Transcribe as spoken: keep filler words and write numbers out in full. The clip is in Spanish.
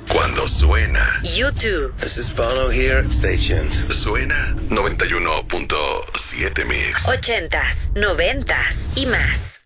Cuando suena YouTube. This is Bono here. Stay tuned. Suena noventa y uno punto siete Mix. Ochentas, noventas y más.